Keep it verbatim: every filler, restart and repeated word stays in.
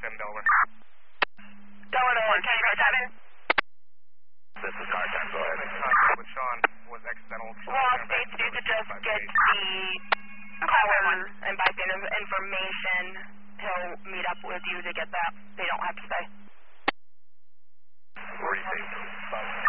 seven Delaware. Delaware, can you go seven? This is car time, go ahead. Contact with Sean was accidental. Well, states need to just get the caller and bystander information. He'll meet up with you to get that. They don't have to say. Receive.